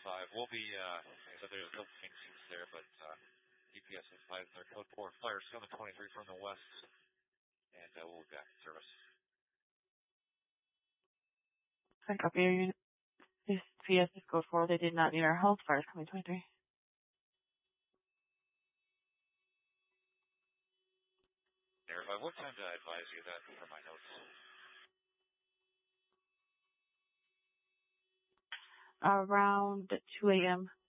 5. We'll be, so there's a couple things there, but GPS advised our code 4 Flyer 723 from the west, and we'll be back in service. I copy your unit. This PS is code 4. They did not need our help. Flyer 2023. Verify. What time did I advise you that for my notes? Around 2 a.m.